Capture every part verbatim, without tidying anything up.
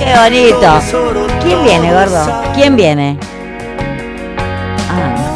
Qué bonito. ¿Quién viene, gordo? ¿Quién viene? Ah, no.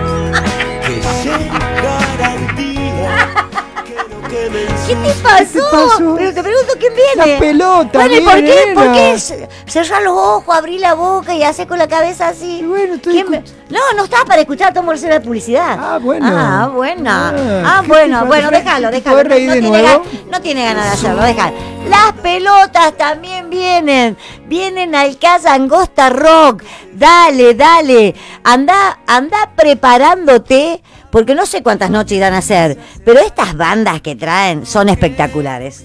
¿Qué te pasó? ¿Qué te pasó? Pero te pregunto quién viene. La pelota. Bueno, ¿y por viene, qué? ¿Por nena. qué cerrar los ojos, abrir la boca y hacer con la cabeza así? Y bueno, estoy ¿Quién me- No, no estaba para escuchar Tom Morrison la publicidad. Ah, bueno. Ah, buena. Ah, Ah, ¿qué bueno, te bueno, pasa? déjalo, ¿Te déjalo. podés reír no, de tiene nuevo? gan- no tiene ganas de hacerlo, déjalo. Las pelotas también vienen. Vienen al Casa Angosta Rock. Dale, dale. Anda, anda preparándote. Porque no sé cuántas noches irán a hacer, pero estas bandas que traen son espectaculares.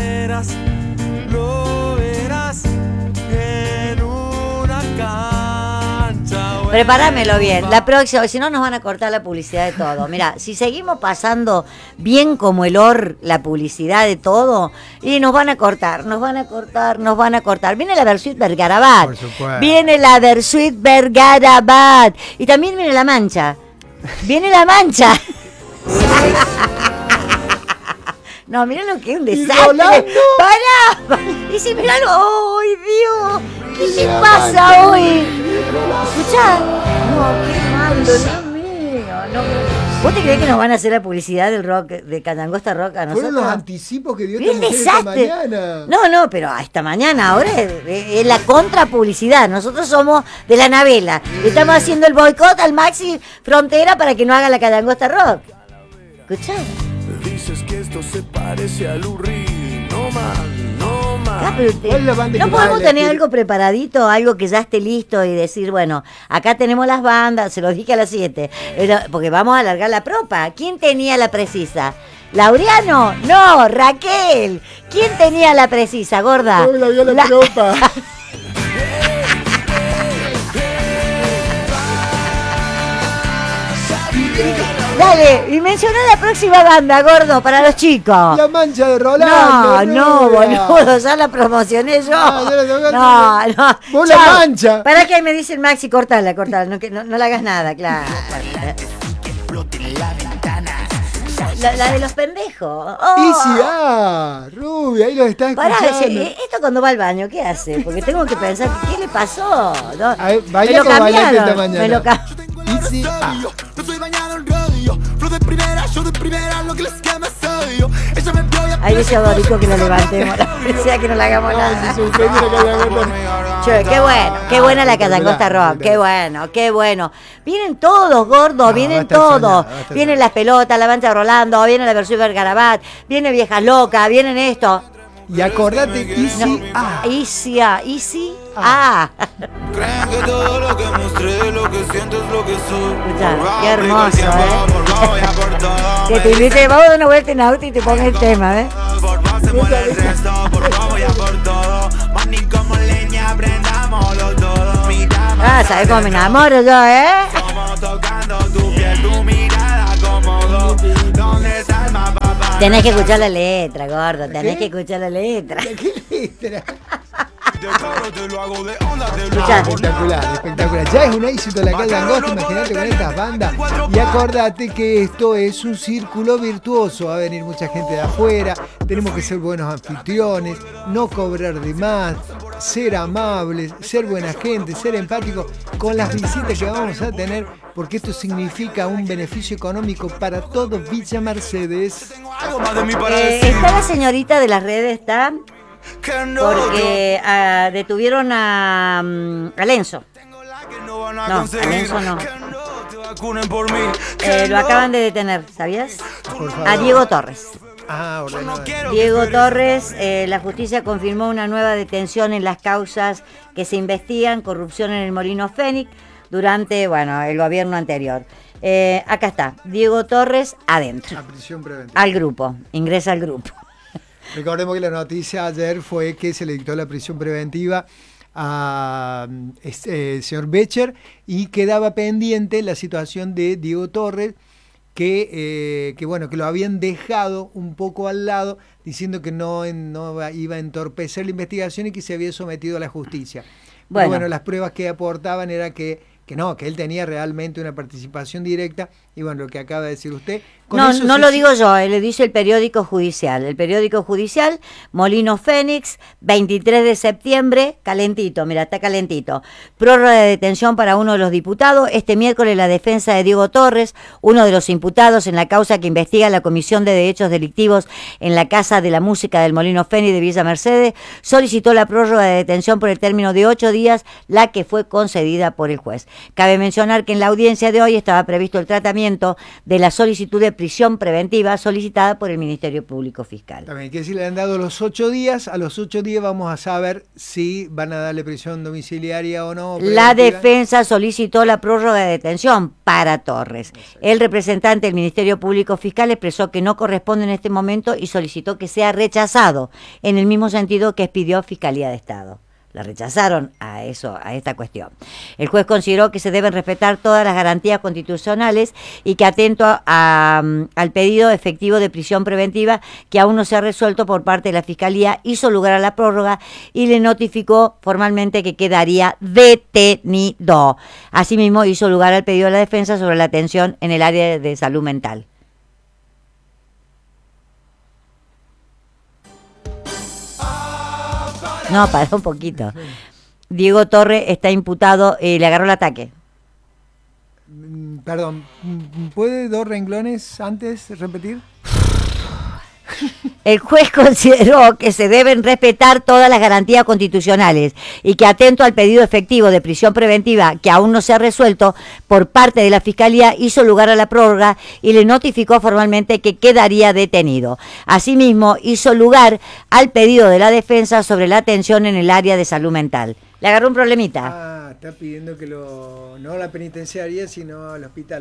Prepáramelo bien, la próxima, si no nos van a cortar la publicidad de todo. Mira, si seguimos pasando bien como el or la publicidad de todo, y nos van a cortar, nos van a cortar, nos van a cortar. Viene la Versuit Vergarabat, Por supuesto. viene la Versuit Vergarabat, y también viene la Mancha. Viene la Mancha. No, mira lo que es un ¿Y desastre. Rolando? ¡Para! Y si mirá lo... ¡Ay, Dios! ¿Qué Y te la pasa Mancha. hoy? Escuchá. No, qué malo, Dios mío. No. ¿Vos te creés que nos van a hacer la publicidad del rock, de Catangosta Rock a nosotros? Fueron los anticipos que dio Mirá esta el mujer esta desastre. mañana. No, no, pero esta mañana ahora es, es la contrapublicidad. Nosotros somos de la Navela. Le estamos haciendo el boicot al Maxi Frontera para que no haga la Catangosta Rock. ¿Escuchá? Dices que esto se parece al Urri, no más, no más. Ah, pero te- ¿Cuál es la banda no que podemos más tener le- algo preparadito, algo que ya esté listo y decir, bueno, acá tenemos las bandas, se los dije a las siete, porque vamos a alargar la propa. ¿Quién tenía la precisa? ¿Laureano? No, Raquel. ¿Quién tenía la precisa, gorda? No, la vio la La- tropa. Dale, y menciona la próxima banda, gordo, para los chicos. La Mancha de No, Rolando. no, rubia. boludo, ya la promocioné yo. Ah, ya la tocaste. No, no. Vos la Chau. Mancha. ¿Para qué me dice el Maxi? Cortala, cortala, no, que no, no le hagas nada, claro. La, la de los pendejos. Oh. Y si ah, rubia, ahí los está Pará, escuchando. eh, esto cuando va al baño, ¿qué hace? Porque tengo que pensar, ¿qué le pasó? No, A ver, me baila lo como bailaste cambiaron, esta mañana. me lo ca- Y si ah. Yo soy bañado en rodillo, flow de primera, yo de primera, lo que les quema soy yo. Ella me vio y Ahí dice Odorico que lo levantemos, la policía que no le hagamos No, nada. se suspendió la Catangosta. Che, qué bueno, qué buena la Catangosta Rock, qué bueno, qué bueno. Vienen todos, gordos, No, vienen va a estar todos. soñado, va a estar Vienen soñado. las pelotas, la Mancha de Rolando, viene la Versuit Vergarabat, viene Viejas Locas, vienen esto. Y acordate, y si ah. Isia, Isi, ah. creen que todo lo que mostré, lo que siento es lo que soy. Escuchá, Por qué favor, hermoso, pico el tiempo, ¿eh? por favor, voy a por todo. Que Me te dicen invite, vamos a dar una vuelta en auto y te ponga el tema, ¿eh? por más se muere el resto, por favor, voy a por todo. Más ni como leña, prendámoslo todo. Mira, Ah, ¿sabes cómo me enamoro yo, eh? como tocando tu piel, tu mirada como dos. ¿Dónde está el mapa? Tenés que escuchar la letra, gordo, tenés ¿Qué? que escuchar la letra. ¿Qué letra? De caro te lo hago, de onda te lo Escuchá. hago. Espectacular, espectacular. Ya es un éxito la Catangosta, imagínate con estas bandas. Y acordate que esto es un círculo virtuoso. Va a venir mucha gente de afuera. Tenemos que ser buenos anfitriones, no cobrar de más, ser amables, ser buena gente, ser empáticos con las visitas que vamos a tener, porque esto significa un beneficio económico para todo Villa Mercedes. Algo más de mí para Eh, decir. está la señorita de las redes, está, Que no, porque ah, detuvieron a, mm, a Lenzo. que no van a No, conseguir. Alonso no. Que no te vacunen por mí. Eh, lo acaban de detener, ¿sabías? Por favor. A Diego Torres. Ah, ordenado. Diego Torres, eh, la justicia confirmó una nueva detención en las causas que se investigan, corrupción en el Molino Fénix, durante, bueno, el gobierno anterior. Eh, acá está, Diego Torres adentro, A prisión preventiva. al grupo, ingresa al grupo. Recordemos que la noticia ayer fue que se le dictó la prisión preventiva al eh, señor Becher y quedaba pendiente la situación de Diego Torres, que, eh, que bueno, que lo habían dejado un poco al lado, diciendo que no, no iba a entorpecer la investigación y que se había sometido a la justicia. Pero Bueno. bueno, las pruebas que aportaban era que que no, que él tenía realmente una participación directa, y bueno, lo que acaba de decir usted. Con No, eso no se- lo digo yo, eh, le dice el periódico judicial. El periódico judicial, Molino Fénix, veintitrés de septiembre, calentito, mira, está calentito. Prórroga de detención para uno de los diputados. Este miércoles la defensa de Diego Torres, uno de los imputados en la causa que investiga la Comisión de Derechos Delictivos en la Casa de la Música del Molino Fénix de Villa Mercedes, solicitó la prórroga de detención por el término de ocho días, la que fue concedida por el juez. Cabe mencionar que en la audiencia de hoy estaba previsto el tratamiento de la solicitud de prisión preventiva solicitada por el Ministerio Público Fiscal. También, que si le han dado los ocho días, a los ocho días vamos a saber si van a darle prisión domiciliaria o no. La preventiva. defensa solicitó la prórroga de detención para Torres. El representante del Ministerio Público Fiscal expresó que no corresponde en este momento y solicitó que sea rechazado, en el mismo sentido que expidió Fiscalía de Estado. La rechazaron a eso, a esta cuestión. El juez consideró que se deben respetar todas las garantías constitucionales y que atento a, a, al pedido efectivo de prisión preventiva que aún no se ha resuelto por parte de la Fiscalía, hizo lugar a la prórroga y le notificó formalmente que quedaría detenido. Asimismo, hizo lugar al pedido de la defensa sobre la atención en el área de salud mental. No, paró un poquito. Diego Torres está imputado y le agarró el ataque. Mm, Perdón, mm, ¿puede dos renglones antes repetir? El juez consideró que se deben respetar todas las garantías constitucionales y que, atento al pedido efectivo de prisión preventiva que aún no se ha resuelto por parte de la Fiscalía, hizo lugar a la prórroga y le notificó formalmente que quedaría detenido. Asimismo, hizo lugar al pedido de la defensa sobre la atención en el área de salud mental. ¿Le agarró un problemita? Ah, está pidiendo que lo, no a la penitenciaria, sino al hospital.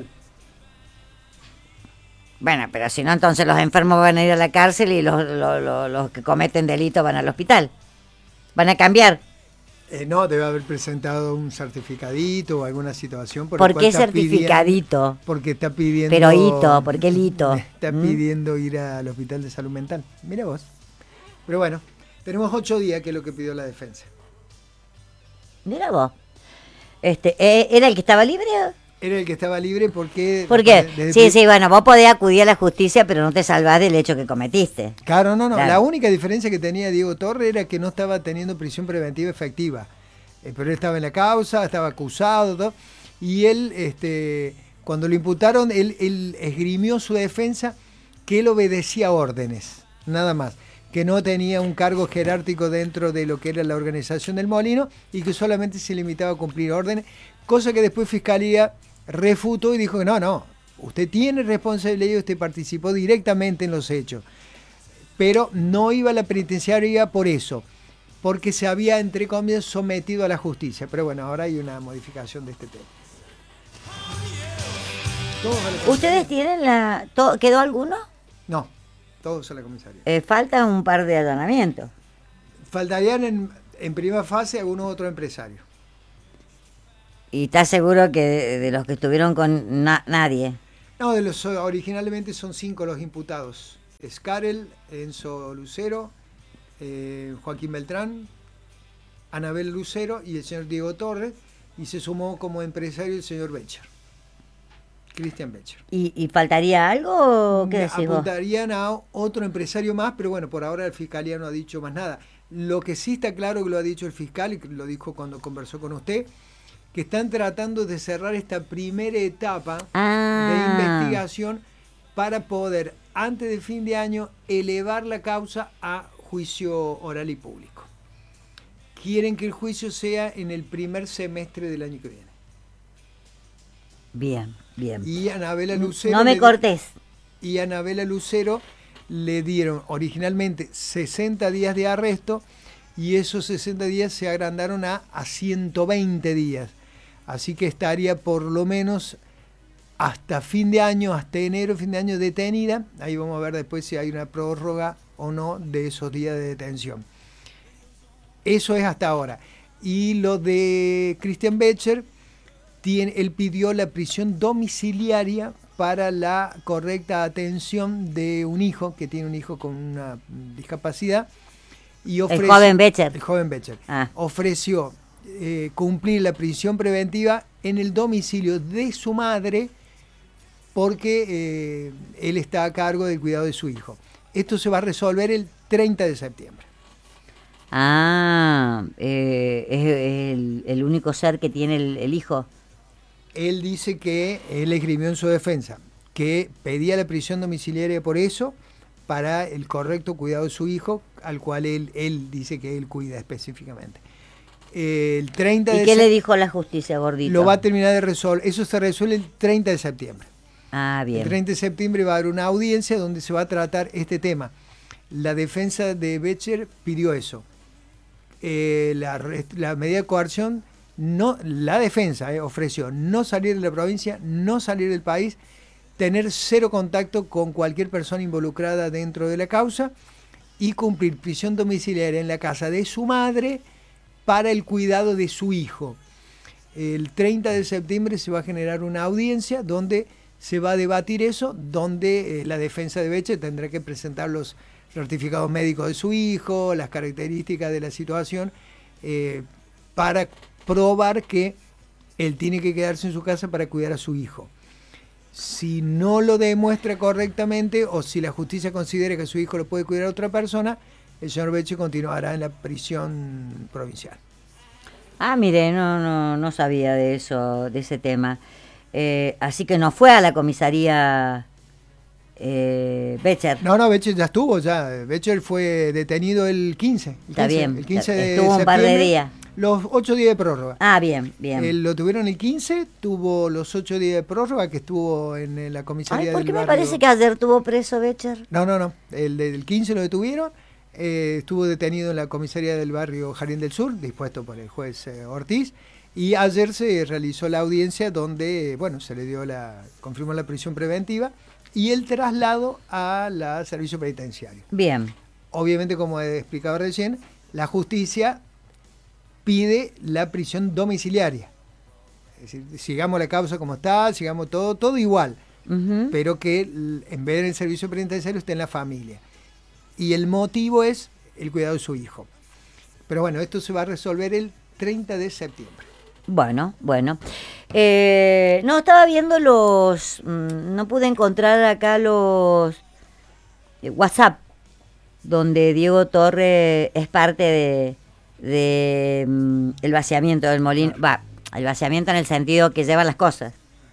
Bueno, pero si no, entonces los enfermos van a ir a la cárcel y los, los, los, los que cometen delitos van al hospital. Van a cambiar. Eh, no, debe haber presentado un certificadito o alguna situación. Por, ¿Por el cual qué está certificadito? pidiendo- porque está pidiendo... Pero hito, ¿por qué el hito? Está ¿Mm? pidiendo ir al hospital de salud mental. Mira vos. Pero bueno, tenemos ocho días, que es lo que pidió la defensa. Mira vos. Este, eh, ¿era el que estaba libre? Era el que estaba libre porque... ¿Por qué? desde- Sí, sí, bueno, vos podés acudir a la justicia, pero no te salvás del hecho que cometiste. Claro, no, no. Claro. La única diferencia que tenía Diego Torres era que no estaba teniendo prisión preventiva efectiva. Eh, pero él estaba en la causa, estaba acusado, todo, y él, este, cuando lo imputaron, él, él esgrimió su defensa que él obedecía órdenes, nada más. Que no tenía un cargo jerárquico dentro de lo que era la organización del Molino y que solamente se limitaba a cumplir órdenes, cosa que después Fiscalía refutó y dijo que no, no, usted tiene responsabilidad y usted participó directamente en los hechos, pero no iba a la penitenciaria por eso, porque se había, entre comillas, sometido a la justicia. Pero bueno, ahora hay una modificación de este tema. ¿Todos a la comisaría? ¿Ustedes tienen la... to- ¿Quedó alguno? No, todos a la comisaría. Eh, faltan un par de allanamientos. Faltarían en, en primera fase algunos otros empresarios. ¿Y estás seguro que de, de los que estuvieron con na- nadie? No, de los originalmente son cinco los imputados. Escarel, Enzo Lucero, eh, Joaquín Beltrán, Anabel Lucero y el señor Diego Torres, y se sumó como empresario el señor Becher, Cristian Becher. ¿Y, y faltaría algo o qué decís vos? Apuntarían a otro empresario más, pero bueno, por ahora el Fiscalía no ha dicho más nada. Lo que sí está claro que lo ha dicho el fiscal, y lo dijo cuando conversó con usted, que están tratando de cerrar esta primera etapa Ah. de investigación para poder, antes de fin de año, elevar la causa a juicio oral y público. Quieren que el juicio sea en el primer semestre del año que viene. Bien, bien. Y Anabela Lucero No me le- cortes. y a Anabela Lucero le dieron originalmente sesenta días de arresto y esos sesenta días se agrandaron a, a ciento veinte días. Así que estaría por lo menos hasta fin de año, hasta enero, fin de año detenida. Ahí vamos a ver después si hay una prórroga o no de esos días de detención. Eso es hasta ahora. Y lo de Christian Becher, tiene, él pidió la prisión domiciliaria para la correcta atención de un hijo, que tiene un hijo con una discapacidad. Y ofrece, El joven Becher. El joven Becher. Ah. Ofreció eh, cumplir la prisión preventiva en el domicilio de su madre porque eh, él está a cargo del cuidado de su hijo. Esto se va a resolver el treinta de septiembre. Ah, eh, es el, el único ser que tiene el, el hijo. Él dice que él esgrimió en su defensa, que pedía la prisión domiciliaria por eso, para el correcto cuidado de su hijo, al cual él, él dice que él cuida específicamente. El treinta ¿Y de qué se- le dijo la justicia, gordito? Lo va a terminar de resolver. Eso se resuelve el treinta de septiembre. Ah, bien. El treinta de septiembre va a haber una audiencia donde se va a tratar este tema. La defensa de Becher pidió eso. Eh, la, la medida de coerción, no, la defensa eh, ofreció no salir de la provincia, no salir del país, tener cero contacto con cualquier persona involucrada dentro de la causa y cumplir prisión domiciliaria en la casa de su madre para el cuidado de su hijo. El treinta de septiembre se va a generar una audiencia donde se va a debatir eso, donde eh, la defensa de Becher tendrá que presentar los certificados médicos de su hijo, las características de la situación, eh, para probar que él tiene que quedarse en su casa para cuidar a su hijo. Si no lo demuestra correctamente o si la justicia considera que su hijo lo puede cuidar a otra persona, el señor Becher continuará en la prisión provincial. Ah, mire, no, no, no sabía de eso, de ese tema. Eh, así que no fue a la comisaría eh, Becher. No, no, Becher ya estuvo, ya. Becher fue detenido el quince. El Está quince, bien, el quince de estuvo un par de septiembre, días. Los ocho días de prórroga. Ah, bien, bien. Eh, lo tuvieron el quince, tuvo los ocho días de prórroga que estuvo en, en la comisaría Ay, ¿por del qué me barrio. parece que ayer tuvo preso Becher? No, no, no. El del quince lo detuvieron. Eh, estuvo detenido en la comisaría del barrio Jardín del Sur, dispuesto por el juez eh, Ortiz. Y ayer se realizó la audiencia donde, bueno, se le dio la, confirmó la prisión preventiva y el traslado a la servicio penitenciario. Bien. Obviamente, como he explicado recién, la justicia pide la prisión domiciliaria. Es decir, sigamos la causa como está, sigamos todo, todo igual, Ujú. pero que en vez del servicio penitenciario esté en la familia. Y el motivo es el cuidado de su hijo. Pero bueno, esto se va a resolver el treinta de septiembre. Bueno, bueno. Eh, no, estaba viendo los... mm, no pude encontrar acá los eh, WhatsApp, donde Diego Torres es parte de, de mm, el vaciamiento del molino. Va, el vaciamiento en el sentido que lleva las cosas.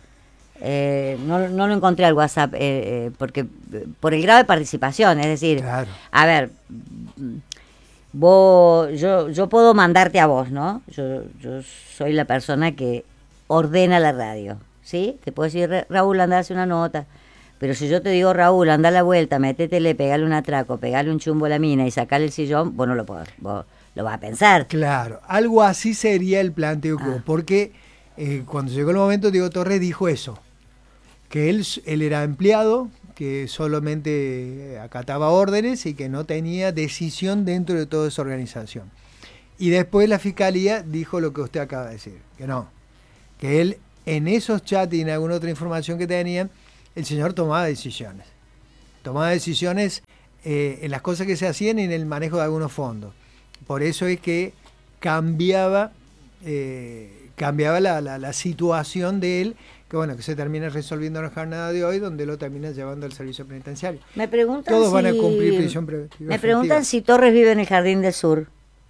Eh, no, no lo encontré al WhatsApp, eh, eh, porque eh, por el grado de participación, es decir, Claro. a ver, mm, vos, yo, yo puedo mandarte a vos, ¿no? Yo, yo soy la persona que ordena la radio, ¿sí? Te puedo decir, "Ra- Raúl, anda a hacer una nota", pero si yo te digo, Raúl, anda a la vuelta, métetele, pegale un atraco, pegale un chumbo a la mina y sacale el sillón, vos no lo podés, vos lo vas a pensar. Claro, algo así sería el planteo que Ah. hubo, porque eh, cuando llegó el momento, Diego Torres dijo eso, que él, él era empleado, que solamente acataba órdenes y que no tenía decisión dentro de toda esa organización. Y después la fiscalía dijo lo que usted acaba de decir, que no, que él en esos chats y en alguna otra información que tenían, el señor tomaba decisiones. Tomaba decisiones eh, en las cosas que se hacían y en el manejo de algunos fondos. Por eso es que cambiaba, eh, cambiaba la, la, la situación de él, que bueno, que se termina resolviendo en la jornada de hoy, donde lo termina llevando al servicio penitenciario. Me preguntan Todos si, van a cumplir prisión preventiva. Me preguntan efectiva. si Torres vive en el Jardín del Sur.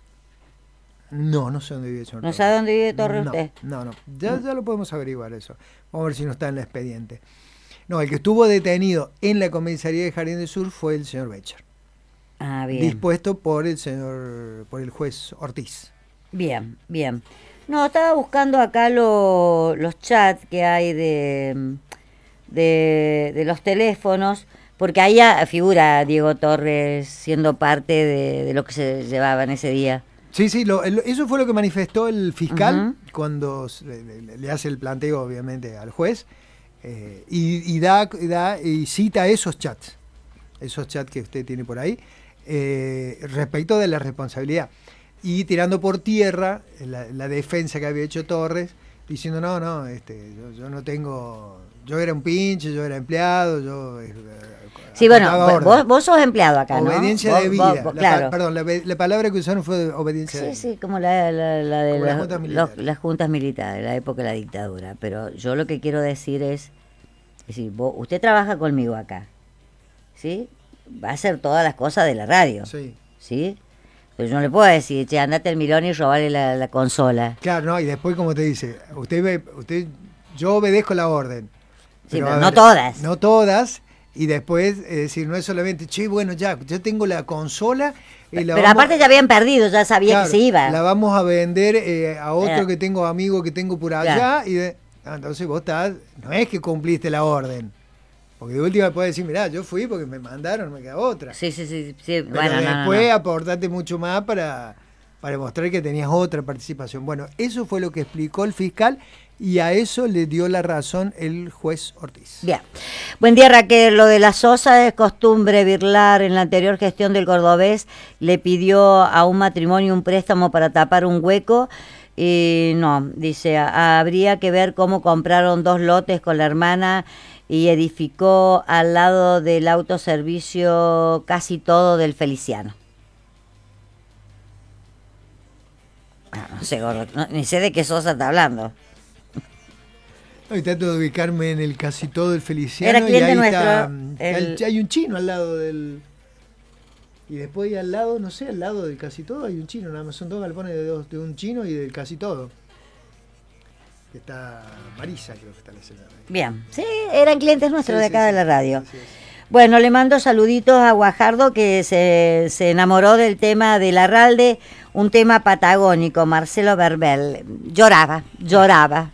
No, no sé dónde vive el señor ¿No Torres. sabe dónde vive Torres no, usted? No, no, ya, ya lo podemos averiguar eso. Vamos a ver si no está en el expediente. No, el que estuvo detenido en la comisaría de Jardín del Sur fue el señor Becher, Ah, bien. dispuesto por el señor, por el juez Ortiz. Bien, bien. No, estaba buscando acá lo- los chats que hay de, de, de los teléfonos, porque ahí ya figura Diego Torres siendo parte de, de lo que se llevaba en ese día. Sí, sí, lo- el- eso fue lo que manifestó el fiscal Ujú. cuando s- le, le- le hace el planteo, obviamente, al juez, eh, y, y da, y da y cita esos chats, esos chats que usted tiene por ahí, eh, respecto de la responsabilidad. Y tirando por tierra la, la defensa que había hecho Torres, diciendo, no, no, este, yo, yo no tengo, yo era un pinche, yo era empleado, yo... eh, Sí, bueno, acataba vos, órdenes. vos sos empleado acá, ¿no? Obediencia Vos- de vos- vida. vos- La claro. pa- perdón, la, la palabra que usaron fue obediencia de Sí, vida. sí, como la, la, la de Como las los- juntas los- militares. las juntas militares, la época de la dictadura. Pero yo lo que quiero decir es, es decir, vos, usted trabaja conmigo acá, ¿sí? Va a hacer todas las cosas de la radio, Sí. ¿sí? Pero yo no le puedo decir, che, andate al Milón y robale la, la consola. Claro, no, y después como te dice, usted ve, usted, yo obedezco la orden. Sí, pero a no todas. No todas, y después, es decir, no es solamente, che, bueno, ya, yo tengo la consola y la Pero vamos- aparte ya habían perdido, ya sabía claro, que se iba. la vamos a vender eh, a otro Claro. que tengo amigo que tengo por allá, Claro. y de, ah, entonces vos estás, no es que cumpliste la orden. Porque de última puedes decir, mirá, yo fui porque me mandaron, me queda otra. Sí, sí, sí, sí. Pero Bueno, no, no, después no. aportaste mucho más para, para mostrar que tenías otra participación. Bueno, eso fue lo que explicó el fiscal y a eso le dio la razón el juez Ortiz. Bien. Buen día, Raquel. Lo de la Sosa es costumbre birlar. En la anterior gestión del Cordobés le pidió a un matrimonio un préstamo para tapar un hueco. Y no, dice, "a- habría que ver cómo compraron dos lotes con la hermana y edificó al lado del autoservicio casi todo del Feliciano". Ah, no sé, gordo, no, ni sé de qué Sosa está hablando. Hoy trato de ubicarme en el casi todo el Feliciano. Era cliente y ahí nuestro, está, mm, está el- el- hay un chino al lado del... Y después ahí al lado, no sé, al lado del casi todo hay un chino, nada más son dos galpones de, dos, de un chino y del casi todo. Que está Marisa, creo que está la señora. Bien, sí, eran clientes nuestros Sí, de sí, acá sí, de la radio. así es. Bueno, le mando saluditos a Guajardo que se, se enamoró del tema de Larralde, un tema patagónico, Marcelo Verbel. Lloraba, lloraba,